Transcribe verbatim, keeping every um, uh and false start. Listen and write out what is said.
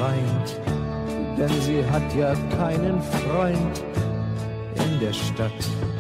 weint, denn sie hat ja keinen Freund in der Stadt.